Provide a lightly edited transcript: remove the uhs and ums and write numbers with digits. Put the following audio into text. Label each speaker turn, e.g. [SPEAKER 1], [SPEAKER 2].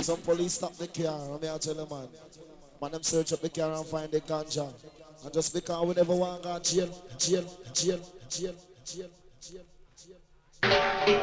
[SPEAKER 1] Some police stop the car, and me I tell them, man. Man, them search up the car and find the ganja. And just because we never want to go jail, jail, jail, jail, jail, jail, jail.